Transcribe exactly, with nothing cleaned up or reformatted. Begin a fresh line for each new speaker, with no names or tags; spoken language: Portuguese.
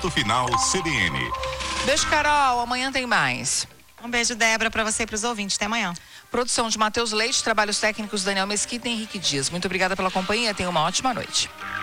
Ponto Final C B N.
Beijo, Carol. Amanhã tem mais.
Um beijo, Débora, para você e para os ouvintes. Até amanhã.
Produção de Matheus Leite, trabalhos técnicos Daniel Mesquita e Henrique Dias. Muito obrigada pela companhia. Tenha uma ótima noite.